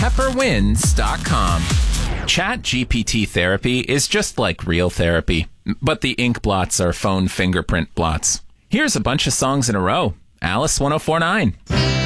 pepperwinds.com. ChatGPT therapy is just like real therapy, but the ink blots are phone fingerprint blots. Here's a bunch of songs in a row. Alice 1049.